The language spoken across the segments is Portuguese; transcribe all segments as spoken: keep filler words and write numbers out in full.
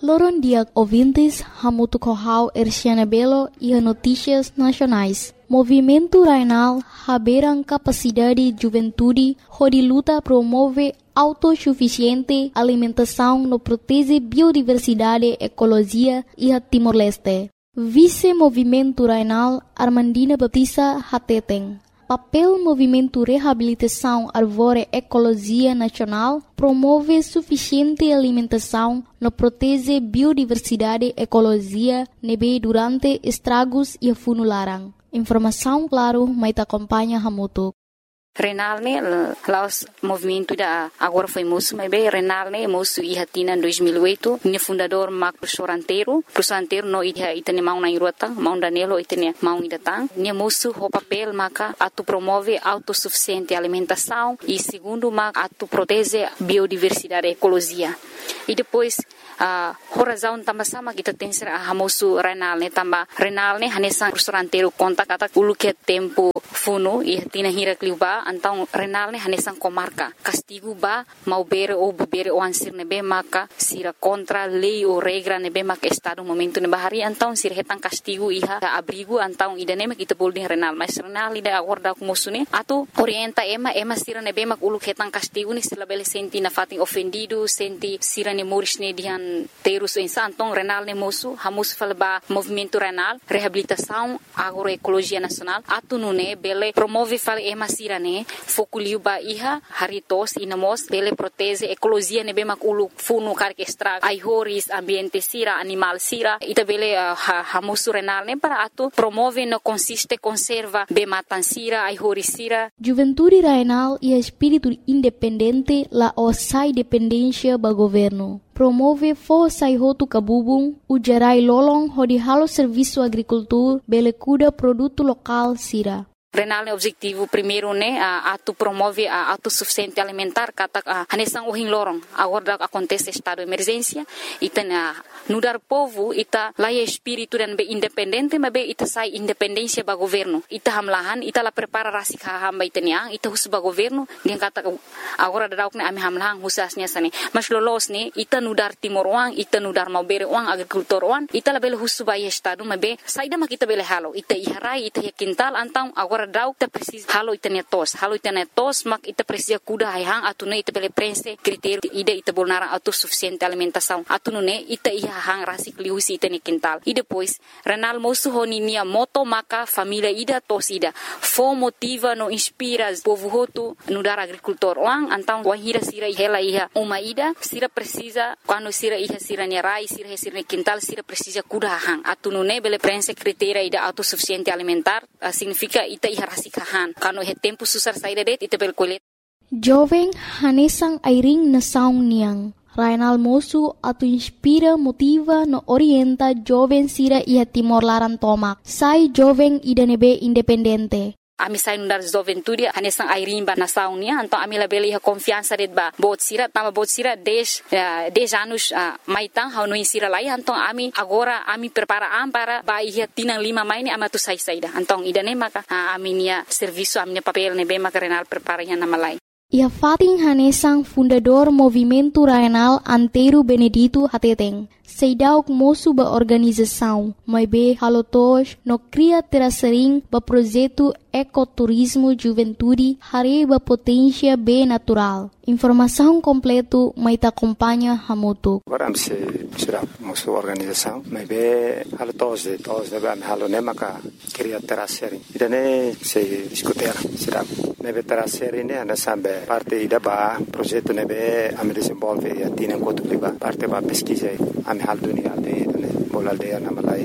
Loron dia ouvintes, Hamutu Kohau Erciana Belo e a Notícias Nacionais. Movimento Rainal haberam capacidade juventude, onde luta promove autossuficiente alimentação no protege biodiversidade, ecologia e a Timor-Leste. Vice-Movimento Rainal Armandina Batista Hateteng. Papel Movimento Reabilitação Arvore Ecologia Nacional promove suficiente alimentação no protege biodiversidade, ecologia, nebe durante estragos e funularam. Informação, claro, mas acompanha Hamutu. Renal ne laos movimento da agora foi moço, mas bem Renal ne moço e hatina em dois mil e oito, ne fundador Mark Soranteiro, Soranteiro no ida itane mau na irota, mau Danilo itane mau idatang, ne moço o papel maka atu promove autossuficiente alimentação e segundo maka atu protege biodiversidade e ecologia. E depois a uh, razão também sama kita tem ser a moço Renal ne também Renal ne hanesan Soranteiro conta kata ulu que tempo funo e hatina hira kliuba então Renal ne hanesan comarca castigo ba mau bere ou bebere ou ansir nebe maka sira contra lei ou regra nebe maka estado momento ne bahari então sira hetan castigo iha abrigo então idane mak kita boleh Renal mas Renal ida agora com moço ne atu orienta ema ema sira nebe mak ulu hetan castigo ni sila bele senti na fatin ofendido senti sira ne moris ne dihan terus insan então Renal ne moço hamus falba movimento Renal reabilitação agroecologia nacional atu nune bele promove fal ema sira ne fokuliu ba iha haritos inamos bele protege ecologia ne bemak ulu funu karke extra ai horis ambiente sira animal sira ita bele uh, ha, hamusu Renal ne para atu promove no consiste conserva be matan sira ai horis sira. Juventude Rainal e espírito independente la osai dependência ba governo. Promove força e roto cabubung, o gerai lolong hodi halo serviço agricultura, bele cuida produto local sira. Renal ne objetivo primeiro ne a atu promove a autossuficiente alimentar kata a hanesang uhing lorong agora acontece estado de emergência ita na nudar povo ita laia espírito dan be independente mas be ita sai independência ba governo ita hamlahan ita la prepara rasik hamba ita niang ita hus ba governo dia kata agora dauk ne ami hamlahan husasnya sane mas lolos ne ita nudar timor wang ita nudar mau bere wang agricultor wang ita la bele hus ba estado mas be sai da makita bele halo ita iharai ita ya quintal antang agora dauk ita precisa halo ita ne tos halo ita ne tos mak ita precisa kuda hai hang atu ne ita bele prense critério ida ita bolnara autossuficiente alimentação atu ne ita iha hang rasik liusi ita ne quintal e depois Renal moço honi nia moto maka família ida tos ida fo motiva no inspira povo hotu no dar agricultor wang antang wahira sira hela iha uma ida sira precisa quando sira iha sira ne rai sira sira ne quintal sira precisa kuda hang atu ne bele prense critério ida autossuficiente alimentar uh, significa ita iha rasikahan kano he tempo susar saída det ita bel kolet jovem hanesang airing na saung niang Rainal moço atu inspira motiva no orienta jovem sira ia Timor Laran tomak sai jovem idanebe independente. Ami sai nundar juventude hanesang airing ba nasaung nia então ami la bele iha confiança det ba bot sira tama bot sira dez uh, dez anos uh, maitang hau no insira lai então ami agora ami prepara am para ba iha tinang lima mai ni amatu sai saida então idane maka uh, ami nia serviço ami papel ne be maka Renal prepara ia nama lai. Ia fating hanesang fundador Movimento Rainal Antero Benedito Hateteng. Seidauk moço ba organização, mas be halotos no cria terasering ba projeto ecoturismo juventude hare ba potência be natural. Informação completo mas ta acompanha Hamutu. Agora se será moço organização, mas be halotos de tos de ba halone maka cria terasering. Idane se discutir será nebe terasering ne ana sambe parte ida ba projeto nebe am desenvolve e atinen kotu liba parte ba pesquisa am hal dunia aldeia ne bol aldeia na malai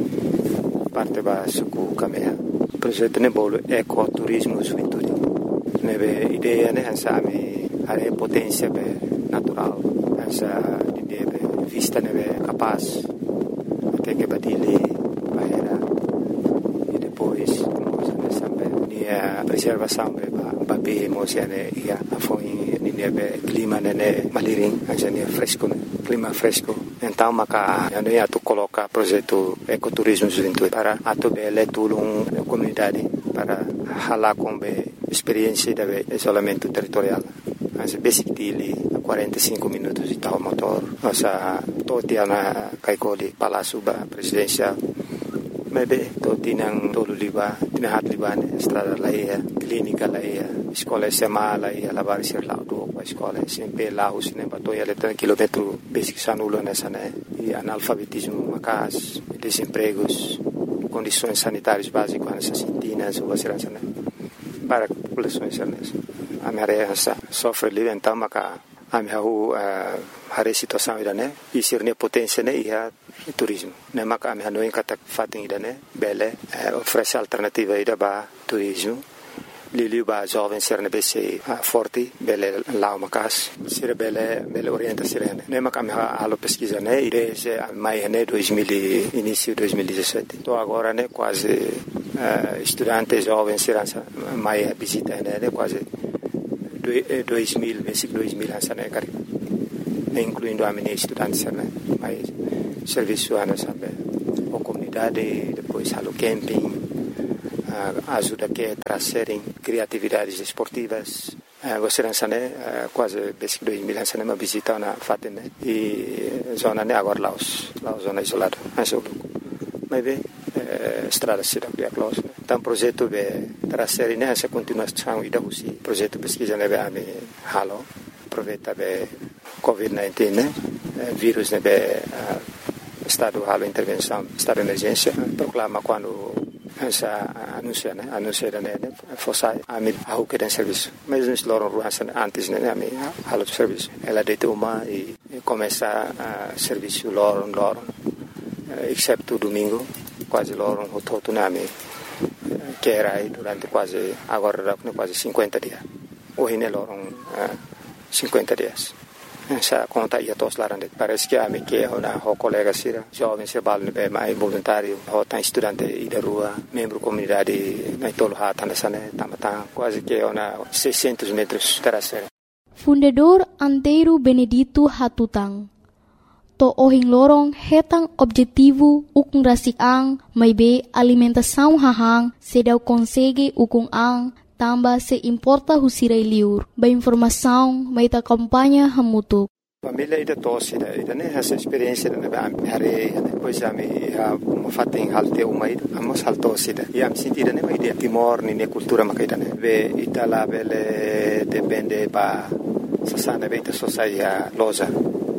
parte ba suku kamea projeto ne bol ecoturismo juventude nebe ideia ne ansami are potência be natural ansa idea be vista nebe capaz até que badile baera e depois nós ne sambe nia preservação be ba babe emocione ia afoi nia be clima ne maliring ansa nia fresco clima fresco então maka ano ia tu coloca projeto ecoturismo juventude para atu bele tulung comunidade para hala com be experiência de isolamento territorial as basic dele quarenta e cinco minutos de tal motor Nossa totia na kaikoli Palácio Presidencial. Maybe toti nang tolo liba, tinahat liba ne estrada laia, clínica laia, escola S M A laia, lavar ser lá do a escola S M P lá os ne batoia letra quilômetro basic sanulo nessa né e analfabetismo macas, desempregos, condições sanitárias básicas nessas sintinas ou assim né para a população nessa a minha área sofre livre então maca a minha a a situação ida né e ser ne potência né e a turismo né maca a minha não encata fatem ida né bele oferece alternativa ida ba turismo lili ba jovem ser ne bc forte bele lá uma casa ser bele bele orienta ser né maca a minha a pesquisa né ide mai né dois mil início dois mil e dezessete tô agora né quase uh, estudantes jovens ser mai visita né quase dois mil, versículo dois mil né cara incluindo a minha estudante né mas serviço ana sabe a comunidade depois halo camping uh, ajuda que trazerem criatividades esportivas uh, você né uh, quase versículo dois mil né uma visita na fatem né e zona né agora lá os lá zona isolada mas eu mas bem estrada cidade é close então projeto de trazer né essa continuação e da usi projeto pesquisa né a me halo aproveita de covid dezenove né vírus né estado halo intervenção estado de emergência proclama quando essa anuncia né anuncia né força a me a que tem serviço mas nós loram ruas antes né a me halo serviço ela de uma e começa a serviço loram loram exceto domingo quase loro um todo nome que era aí durante quase agora quase cinquenta dias hoje né loro cinquenta dias essa conta ia todos lá parece que a me que é uma colega sira jovem se balne bem mais voluntário ou tá estudante e da rua membro comunidade na tolo hata nessa né tamata quase que é uma seiscentos metros terceira Fundador Antero Benedito Hatutang to ohing lorong hetang objetivo ukung rasik ang may be alimentação hahang sedau konsege ukung ang tamba se importa husiray liur ba informação may ta kampanya hamutuk família ida tosse ida ida né essa experiência né ba hare depois a me a fatem halte uma ida amos haltosse ida e am sentida né ida timor ni ne cultura makaida né ve itala bele depende ba sasana beita sociedade loja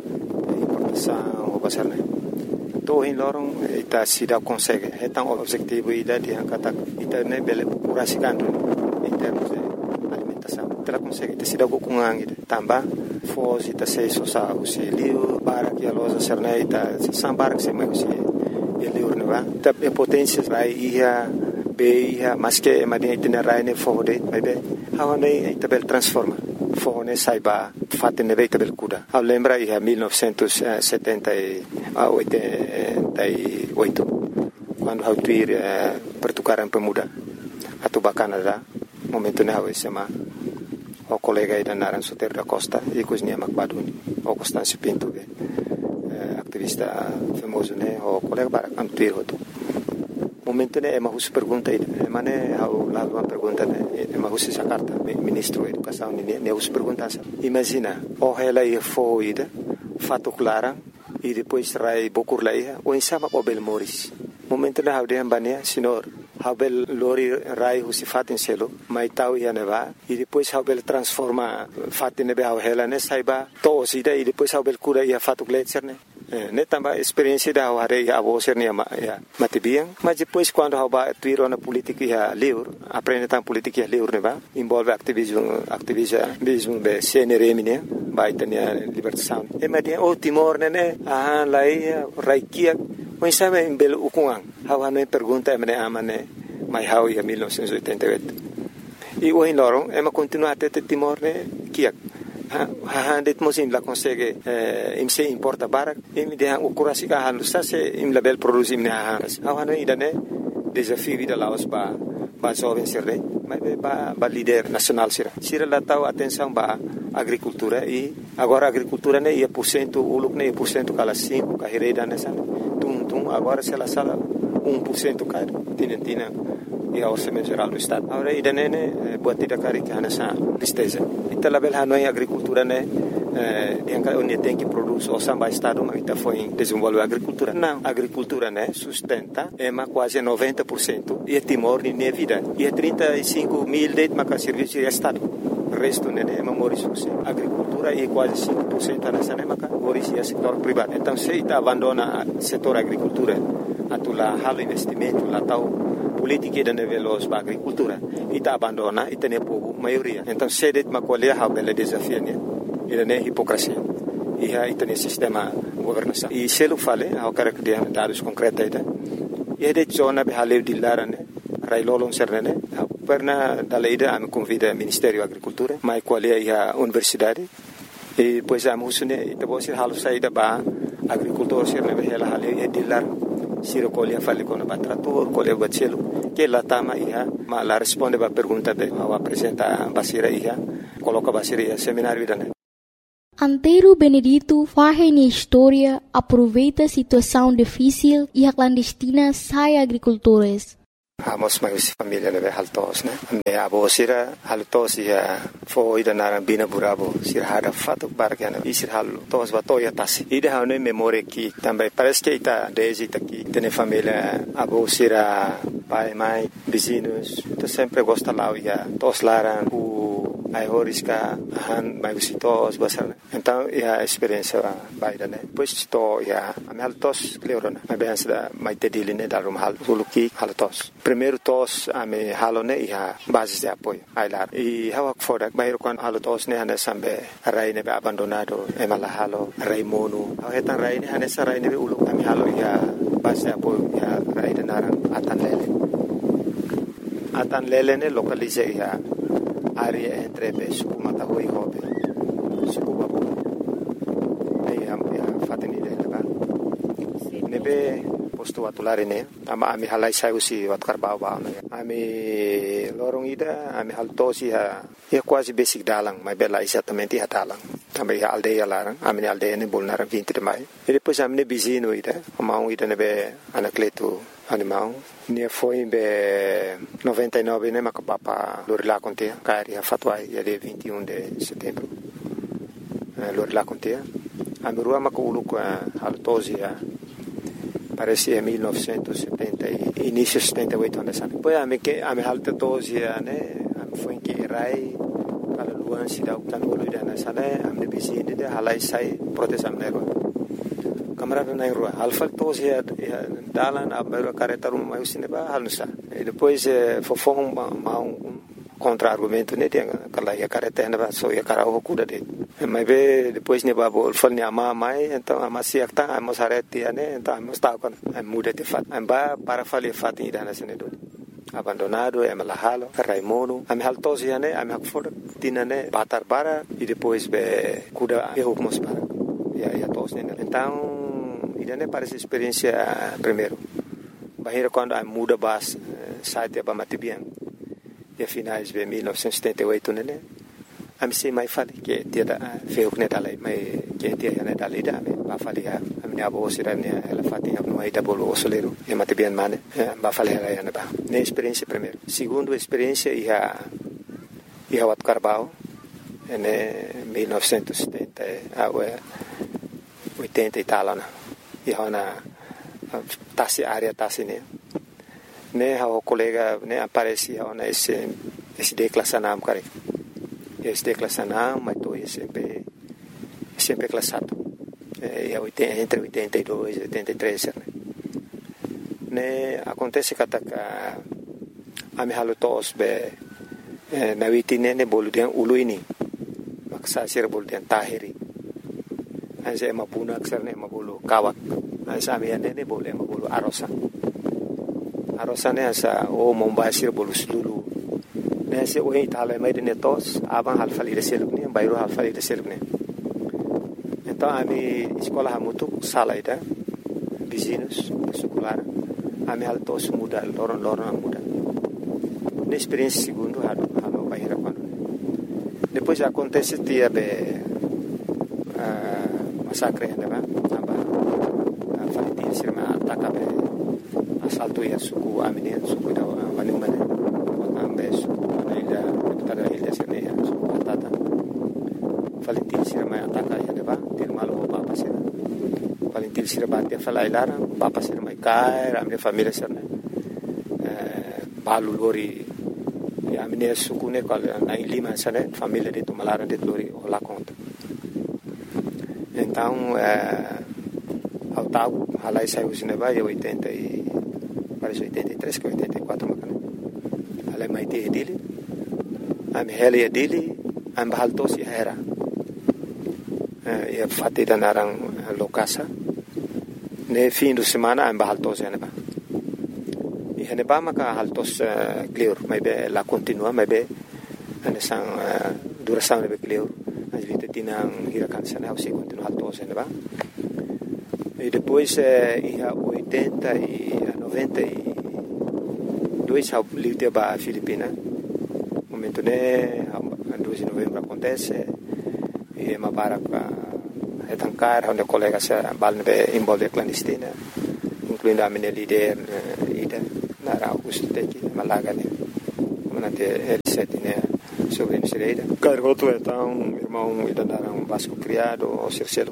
o pasar né to in lorong ita sida consegue então o objetivo ida de kata ita né bele curasikan em termos de alimentação ela consegue te sida com ang ida tamba foz ita sei sosa o se liu para que a loja ser né ita sambar que se mais se ele urna va ta potência vai ia be ia mas que madia ita rai ne fode vai be how ne ita bel transforma fone saiba fatte ne veita bel kuda a lembra ia mil novecentos e setenta e oito quando hau tuir pertukaran pemuda atau Canada momento ne hau sema o colega ida naran Soter da Costa e cosnia Macbaduni o Constâncio Pinto be activista famoso ne o colega para antuir hoto momento ne ema hus pergunta ida ema ne hau la uma pergunta ne ema hus essa carta ministro da educação ne ne hus pergunta imagina o ela ia foi ida fato clara e depois rai bokur laia o insama o bel moris momento ne hau de ambania senhor hau bel lori rai hus fatin selo mai tau ia neva e depois hau bel transforma fatin ne hau ela ne saiba to sida e depois hau bel cura ia fato gletser ne ne tamba experiência da hare a você ne ya matibiang mas depois quando hau ba tuiro na política ia livre aprende tam política ia livre ne ba envolve ativismo ativismo be C N R M ne ba itania libertação e madia o Timor ne ne ah lai raikia mas sabe em belo ukuang hau hanu pergunta me amane mai hau ia mil novecentos e oitenta e oito e o em lorong ema continua até Timor ne kiak ha det mosin la consegue eh, im se importa barak im de han ukurasi ka han sa se im label produce im ne ha hanu ida ne desafio vida laos ba ba jovem serre mas ba ba líder nacional sira sira la tau atenção ba agricultura e agora agricultura ne ia por cento uluk ne por cento kala cinco ka hereda nessa tum tum agora se la sala um por cento caro tinentina e a orçamento geral do estado agora ida ne ne buat tidak kari kana sa listeza ita label hanoi agricultura ne onde tem que produzir o samba estado mas está foi desenvolver a agricultura não a agricultura né sustenta é mas quase noventa por cento e é Timor nem é vida e é trinta e cinco mil de mas serviço de estado o resto né é memória a agricultura é quase cinco por cento nessa né mas origem é setor privado então se está abandona o setor agricultura atula halo investimento lá tal política da nível da agricultura e está abandona e tem pouco maioria então se det mas qual é a bela desafio né ele é hipocrisia e aí tem sistema governação e se ele fala ao cara que tem dados concretos aí e é de zona de haleu de lara né railolong serne perna dalaida am convida Ministério da Agricultura mai qual é a universidade e pois a musune ita bosir halu saída ba agricultor serne hela haleu e de lar siro colhe fale com o trator colhe o bacelo que lá tama ia ma la responde ba pergunta be ao apresenta basira ia coloca basira ia seminário da Antero Benedito faz na história, aproveita a situação difícil e a clandestina sai agricultores. Amos mais família leve haltos, né? Me abo sira haltos ia foi da narambina burabo sira hada fato bargana e sira haltos batoya tasi. Ida hane memória que também parece que está desde aqui tem família abo sira pai mãe vizinhos, tu sempre gosta lá ia tos laran ai horiska han mai visitos basar então a experiência vai da né depois estou ia a me altos cleorona a bem da mai tedili né da rum hal soluki haltos primeiro tos a me halone ia base de apoio ai lá e hawa fora mai quando haltos né ana sambe rai ne abandonado e mala halo rai mono a hetan rai ne ana sa rai ne ulu a me halo ia base de apoio ia rai de naran atan lele atan lele ne localize ia área entre suku matahui hobe suku babu ai am ya fatini de leba nebe posto atulare ne ama ami halai sai usi wat karbau ba ne ami lorong ida ami haltosi ha ya quase basic dalang mai bela exatamente ha dalang também a aldeia lá ami aldeia ne bolnar vinte de mai e depois ami ne bizino ida ama ida nebe anacleto animal ne foi em noventa e nove né mas papa lorila conte cari a fatwa ia de vinte e um de setembro lorila conte a mirua ma ulu com altosi parece em mil novecentos e setenta início de setenta e oito anos depois a me que a me altosi né foi em que rai para luan se dá o tanolo da nessa né a me bizinde de halai sai proteção nero camarada na rua alfa tos ya dalan abero careta rum mai usine ba halusa e depois fofong ma um contra argumento né tem aquela ya careta na so ya cara o cuda de mas be depois ne babo fal ne ama mai então ama si akta ama sareti né então ama sta con muda te fat amba para fali fat ida na sene do abandonado é malahalo raimono am haltos ya né am hakfor tinane batar bara e depois be cuda erro mos para ya ya tos né então e não parece experiência primeiro bahira quando a muda bas site ba matibian e finais de mil novecentos e setenta e oito né a me sei mais fale que dia da feu que neta mai que dia né da lida ba fale a minha avó sira né ela fatinha no aí da bolo soleiro e matibian mane ba fale ela né ba né experiência primeiro segundo experiência e a e a wat carbao né mil novecentos e setenta a oitenta e tal né e hona tasi área tasi né né o colega né aparecia hona esse esse declassanam cara esse declassanam mas tô sempre sempre classado é entre oitenta e dois e oitenta e três né né acontece que a a me halotos be na vitine ne boludian uluini maksa sir boludian tahiri anse mapuna aksarne mabulu kawak anse amiane ne boleh mabulu arosa arosa ne asa o mombasir bolu sulu ne se o itala mai de netos aban halfali de selukne bayro halfali de selukne então ami escola hamutu salaida vizinhos escolar ami altos muda loron loron muda ne experiência segundo hado hado bayra quando depois acontece dia be masakre né ba aba falitin sirma atakabe asalto ya suku amine suku da wani mane ambe suku ila tada ila sene suku tata Valentil sira mai ataka ya deba til malo papa sira Valentil sira batia falai lara papa sira mai kai ramne família sira eh balu lori ya mine sukune kal na lima sana família de Tumalara de lori ola conta então eh ao tal halai sai usine vai oitenta e parece oitenta e três que oitenta e quatro macana halai mai te dele am heli dele am bahaltos ya era ya fatida narang lokasa ne fim de semana am bahaltos ya neba e neba maka haltos clear mai be la continua mai be ane sang duração ne be clear as vite tinang hirakan sana se continua haltos ya neba e depois ia oitenta e noventa e dois ao livre ba Filipina momento ne dois de novembro acontece e uma barca é tancar onde colegas se balne envolve clandestina incluindo a minha líder ida na Augusto Teki Malaga né manate ele sete né sobre isso aí cargo tu então irmão ida na um vasco criado ou cercelo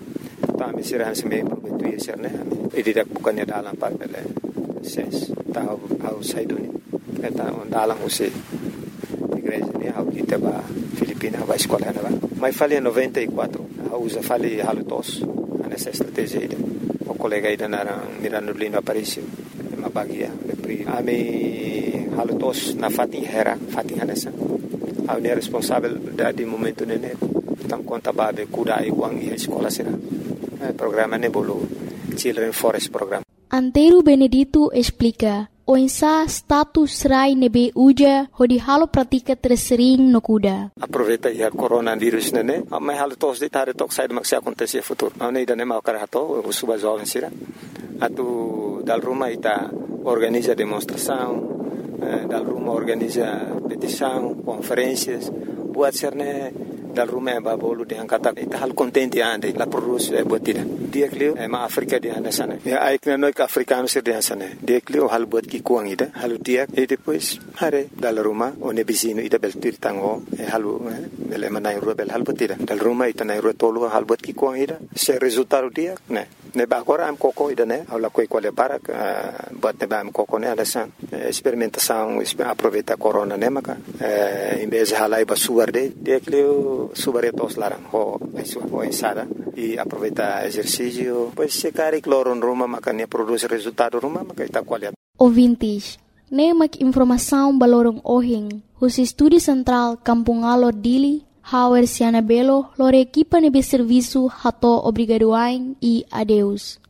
tá me será se me prometo isso né e ida bukannya dalam papel ses tá ao saiduni eta dalam usi igreja né ao kita ba Filipina vai escola né mas falei em noventa e quatro a usa falei halutos nessa estratégia aí o colega aí na Mirando Lindo apareceu uma bagia pri ami halutos na Fatin Hera Fatin Hanessa a unir responsável da de momento né então conta babe cuida e uang e escola será programa ne bolo Children Forest Program. Antero Benedito explica o insa status rai nebe uja hodi halo pratika tersering no kuda. Aproveita ya coronavírus nene, mas halo tos de tare tok sai maksi acontecer futuro. Não ida nem mau karato, o suba jovem sira. Atu dal Roma ita organiza demonstração, dal Roma organiza petição, conferências, buat serne dal Roma é babolo de angkata ita hal contente ande la produz é botida. Dia clio é ma Africa de anda sana. Ya ai que não é africano ser de sana. Dia clio hal bot ki kuang ida, halu dia e depois hare dal Roma one bisino ida bel tir tango e halu bel manai ro bel hal botida. Dal Roma ita nai ro tolo hal bot ki kuang ida. Se resultado dia, né? Ne ba agora am coco ida né? Aula coi qual é para bot ne ba am coco né alasan. Experimentação, aproveita corona né maka. Em vez de halai ba suarde, dia clio subaretos larang ho ho ensada e aproveita exercício pois se cari cloro em Roma makanya produz resultado Roma maka ita qualidade. Ouvintes, nemak informação balorong ohing, os estúdio central Kampung Alor Dili, Hauer Siana Belo, lore equipa nebe serviço hato obrigadoain e adeus.